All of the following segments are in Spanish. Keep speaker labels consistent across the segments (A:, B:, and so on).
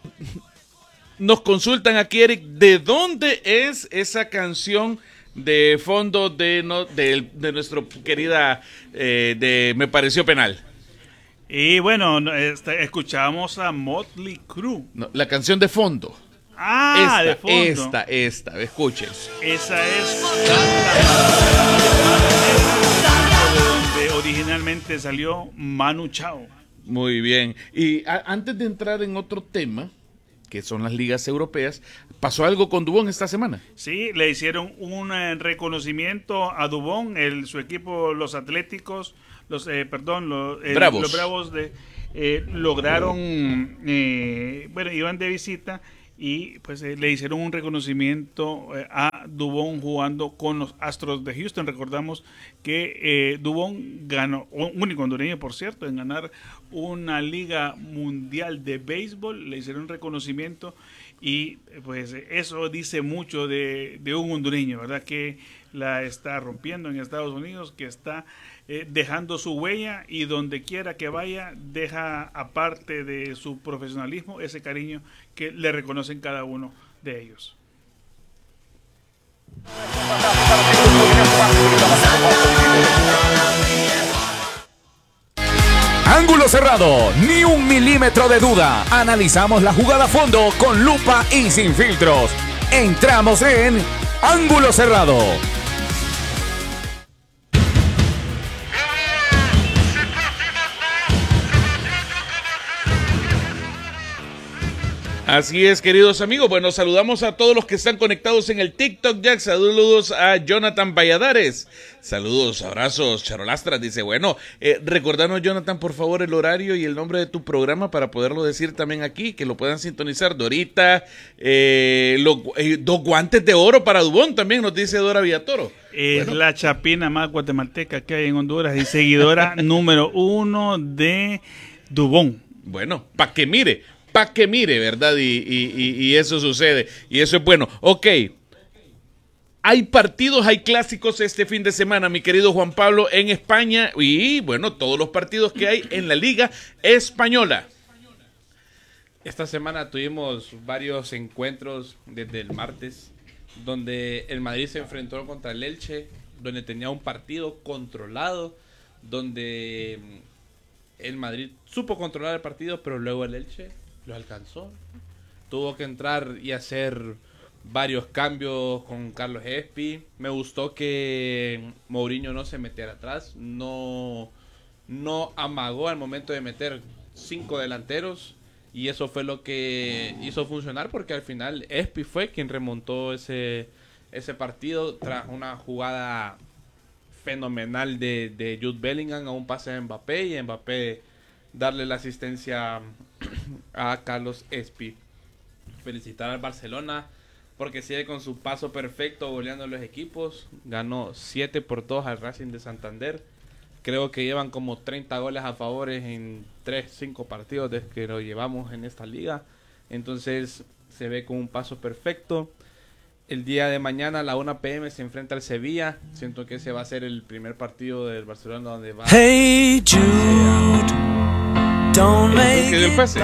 A: nos consultan aquí, Eric, ¿de dónde es esa canción de fondo de nuestro querida de Me Pareció Penal?
B: Y bueno, escuchamos a Motley Crue.
A: No, la canción de fondo.
B: De fondo.
A: Esta, escuchen.
B: Esa es de donde originalmente salió Manu Chao.
A: Muy bien. Y antes de entrar en otro tema, que son las ligas europeas, ¿pasó algo con Dubón esta semana?
B: Sí, le hicieron un reconocimiento a Dubón, su equipo, los Atléticos, los Bravos lograron, iban de visita y pues le hicieron un reconocimiento a Dubón jugando con los Astros de Houston. Recordamos que Dubón ganó, único hondureño por cierto, en ganar una liga mundial de béisbol. Le hicieron un reconocimiento y pues eso dice mucho de un hondureño, ¿verdad? Que la está rompiendo en Estados Unidos, que está dejando su huella y donde quiera que vaya deja, aparte de su profesionalismo, ese cariño que le reconocen cada uno de ellos.
C: Ángulo cerrado, ni un milímetro de duda. Analizamos la jugada a fondo con lupa y sin filtros. Entramos en Ángulo Cerrado.
A: Así es, queridos amigos. Bueno, saludamos a todos los que están conectados en el TikTok Jack. Saludos a Jonathan Valladares. Saludos, abrazos, Charolastras. Dice, bueno, recordanos, Jonathan, por favor, el horario y el nombre de tu programa para poderlo decir también aquí, que lo puedan sintonizar. Dorita, dos guantes de oro para Dubón también, nos dice Dora Villatoro.
B: Es la chapina más guatemalteca que hay en Honduras y seguidora número 1 de Dubón.
A: Bueno, para que mire, ¿verdad? Y eso sucede. Y eso es bueno. Ok. Hay partidos, hay clásicos este fin de semana, mi querido Juan Pablo, en España. Y bueno, todos los partidos que hay en la Liga Española.
D: Esta semana tuvimos varios encuentros desde el martes, donde el Madrid se enfrentó contra el Elche, donde tenía un partido controlado, donde el Madrid supo controlar el partido, pero luego el Elche lo alcanzó. Tuvo que entrar y hacer varios cambios con Carlos Espi. Me gustó que Mourinho no se metiera atrás, no amagó al momento de meter 5 delanteros, y eso fue lo que hizo funcionar, porque al final Espi fue quien remontó ese partido tras una jugada fenomenal de Jude Bellingham a un pase de Mbappé, y Mbappé darle la asistencia a Carlos Espi. Felicitar al Barcelona porque sigue con su paso perfecto goleando a los equipos. Ganó 7-2 al Racing de Santander. Creo que llevan como 30 goles a favor en 3-5 partidos desde que lo llevamos en esta liga. Entonces se ve con un paso perfecto. El día de mañana a la 1 p.m. se enfrenta al Sevilla. Siento que ese va a ser el primer partido del Barcelona donde va
E: Hey Jude, don't make
A: del pase.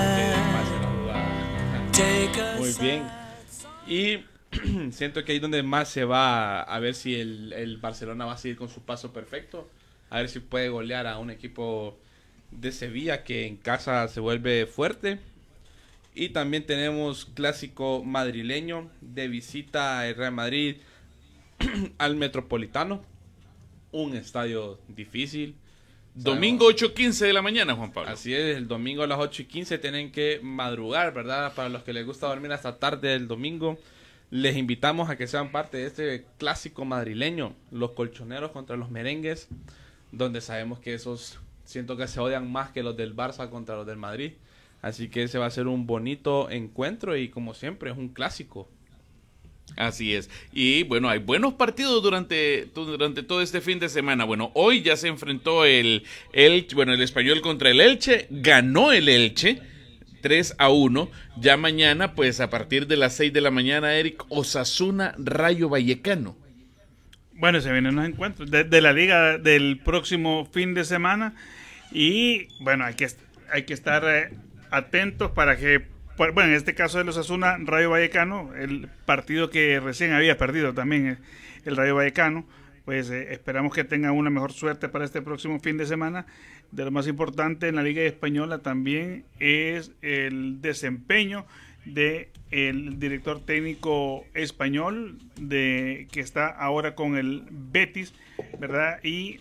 D: Muy bien. Y siento que ahí es donde más se va a ver si el Barcelona va a seguir con su paso perfecto. A ver si puede golear a un equipo de Sevilla que en casa se vuelve fuerte. Y también tenemos clásico madrileño de visita al Real Madrid al Metropolitano. Un estadio difícil.
A: Domingo 8:15 de la mañana, Juan Pablo.
D: Así es, el domingo a las 8:15 tienen que madrugar, ¿verdad? Para los que les gusta dormir hasta tarde del domingo, les invitamos a que sean parte de este clásico madrileño, los colchoneros contra los merengues, donde sabemos que esos, siento que se odian más que los del Barça contra los del Madrid. Así que ese va a ser un bonito encuentro y, como siempre, es un clásico.
A: Así es. Y bueno, hay buenos partidos durante todo este fin de semana. Bueno, hoy ya se enfrentó el Español contra el Elche. Ganó el Elche 3-1. Ya mañana, pues a partir de las 6 de la mañana, Eric, Osasuna Rayo Vallecano.
B: Bueno, se vienen los encuentros de la liga del próximo fin de semana. Y bueno, hay que estar atentos para que bueno, en este caso de los Osasuna, Rayo Vallecano, el partido que recién había perdido también el Rayo Vallecano, pues esperamos que tengan una mejor suerte para este próximo fin de semana. De lo más importante en la Liga Española también es el desempeño de el director técnico español que está ahora con el Betis, ¿verdad? Y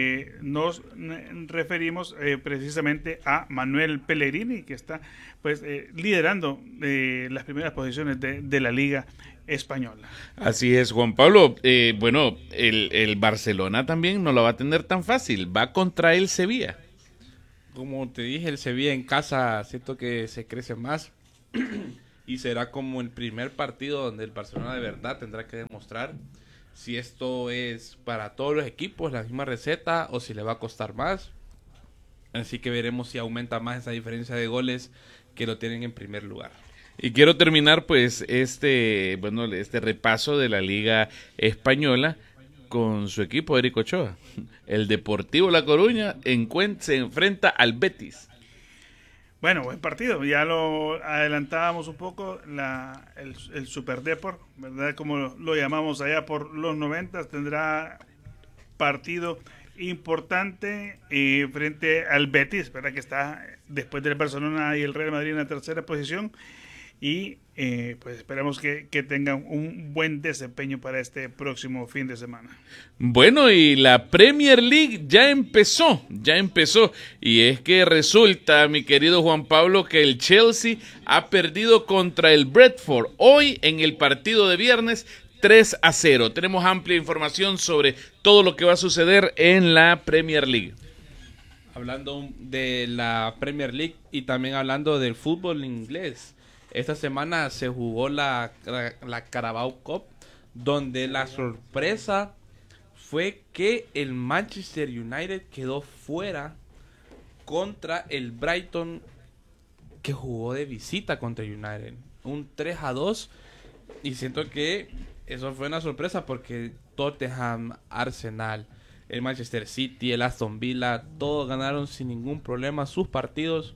B: nos referimos precisamente a Manuel Pellegrini, que está pues liderando las primeras posiciones de la Liga Española.
A: Así es, Juan Pablo. Bueno, el Barcelona también no lo va a tener tan fácil. Va contra el Sevilla.
D: Como te dije, el Sevilla en casa siento que se crece más. Y será como el primer partido donde el Barcelona de verdad tendrá que demostrar si esto es para todos los equipos la misma receta o si le va a costar más. Así que veremos si aumenta más esa diferencia de goles que lo tienen en primer lugar.
A: Y quiero terminar pues este repaso de la Liga Española con su equipo, Eric Ochoa. El Deportivo La Coruña se enfrenta al Betis.
B: Bueno, buen partido. Ya lo adelantábamos un poco, el Super Deport, ¿verdad? Como lo llamamos allá por los 90, tendrá partido importante frente al Betis, ¿verdad? Que está después del Barcelona y el Real Madrid en la tercera posición. Y pues esperamos que tengan un buen desempeño para este próximo fin de semana.
A: Bueno, y la Premier League ya empezó, y es que resulta, mi querido Juan Pablo, que el Chelsea ha perdido contra el Brentford hoy en el partido de viernes 3-0. Tenemos amplia información sobre todo lo que va a suceder en la Premier League.
D: Hablando de la Premier League y también hablando del fútbol inglés, esta semana se jugó la Carabao Cup, donde la sorpresa fue que el Manchester United quedó fuera contra el Brighton, que jugó de visita contra United. Un 3-2, y siento que eso fue una sorpresa porque Tottenham, Arsenal, el Manchester City, el Aston Villa, todos ganaron sin ningún problema sus partidos.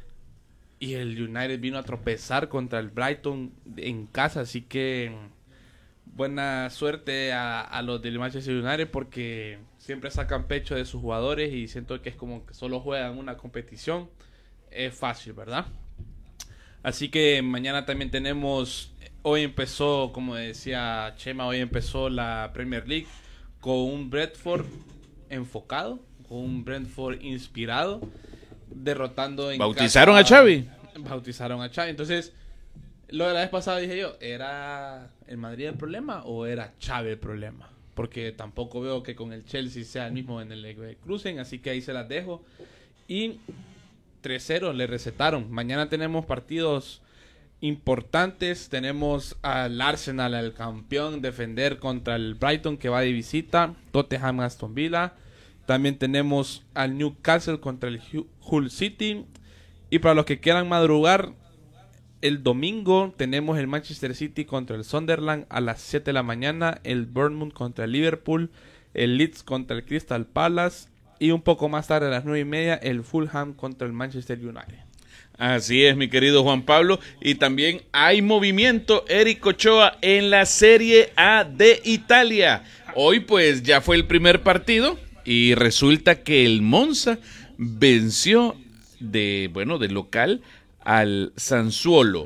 D: Y el United vino a tropezar contra el Brighton en casa, así que buena suerte a los del Manchester United porque siempre sacan pecho de sus jugadores y siento que es como que solo juegan una competición. Es fácil, ¿verdad? Así que mañana también hoy empezó, como decía Chema, hoy empezó la Premier League con un Brentford enfocado, con un Brentford inspirado, derrotando en
A: ¿Bautizaron
D: casa,
A: a Xavi?
D: Bautizaron a Xavi. Entonces, lo de la vez pasada dije yo, ¿era el Madrid el problema o era Xavi el problema? Porque tampoco veo que con el Chelsea sea el mismo en el crucen, así que ahí se las dejo. Y 3-0 le recetaron. Mañana tenemos partidos importantes. Tenemos al Arsenal, al campeón, defender contra el Brighton que va de visita. Tottenham, Aston Villa. También tenemos al Newcastle contra el Hull City. Y para los que quieran madrugar, el domingo tenemos el Manchester City contra el Sunderland a las 7 de la mañana. El Bournemouth contra el Liverpool. El Leeds contra el Crystal Palace. Y un poco más tarde a las 9:30 el Fulham contra el Manchester United.
A: Así es, mi querido Juan Pablo. Y también hay movimiento, Eric Ochoa, en la Serie A de Italia. Hoy pues ya fue el primer partido y resulta que el Monza venció de local al Sassuolo.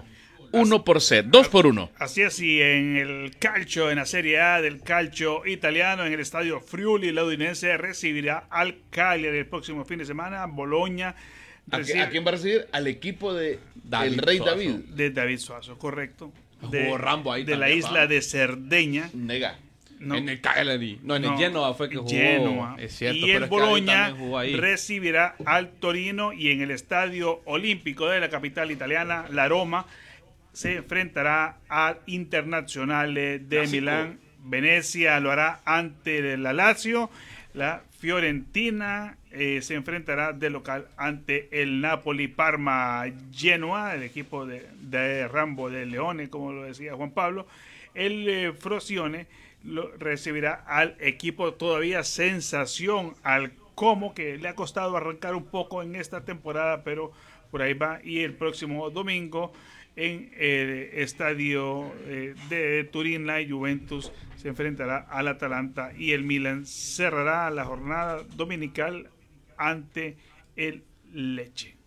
A: 2-1.
B: Así es, y en el calcio, en la Serie A del calcio italiano, en el estadio Friuli, la Udinese recibirá al Cagliari el próximo fin de semana. Bologna
A: ¿A quién va a recibir? Al equipo de el Rey
D: Suazo.
A: David.
B: De David Suazo, correcto.
D: Jugó Rambo ahí
B: de la
D: también,
B: isla de Cerdeña.
A: Nega.
B: No,
D: En el Cagliari. No, en el Genoa fue que jugó.
B: Genoa.
D: Es cierto,
B: Y
D: pero
B: el
D: es que David
B: Bologna
D: también jugó ahí.
B: recibirá al Torino, y en el estadio olímpico de la capital italiana, la Roma, se enfrentará al Internazionale de
A: Clásico.
B: Milán. Venecia lo hará ante la Lazio. La Fiorentina se enfrentará de local ante el Napoli. Parma, Genoa, el equipo de Rambo de Leone, como lo decía Juan Pablo. El Frosinone recibirá al equipo todavía sensación, al Como, que le ha costado arrancar un poco en esta temporada, pero por ahí va. Y el próximo domingo en el estadio de Turín, la Juventus se enfrentará al Atalanta y el Milan cerrará la jornada dominical ante el Lecce.